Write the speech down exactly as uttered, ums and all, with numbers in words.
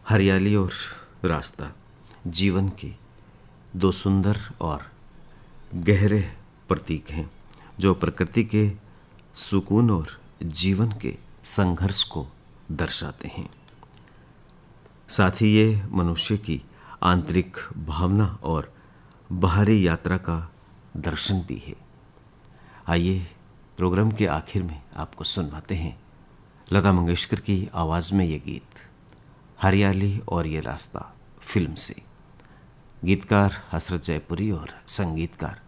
हरियाली और रास्ता जीवन के दो सुंदर और गहरे प्रतीक हैं जो प्रकृति के सुकून और जीवन के संघर्ष को दर्शाते हैं। साथ ही ये मनुष्य की आंतरिक भावना और बाहरी यात्रा का दर्शन भी है। आइए प्रोग्राम के आखिर में आपको सुनवाते हैं लता मंगेशकर की आवाज़ में ये गीत हरियाली और ये रास्ता फिल्म से। गीतकार हसरत जयपुरी और संगीतकार